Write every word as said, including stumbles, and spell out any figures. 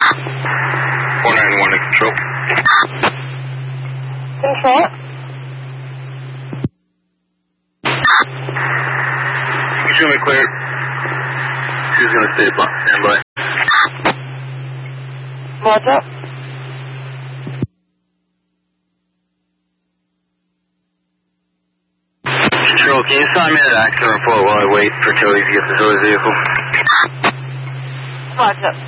four nine one to control. Control. Extremely clear. She's going to stay stand by. Roger. Control, can you sign me that accident report while I wait for Cody to get the other vehicle? Roger.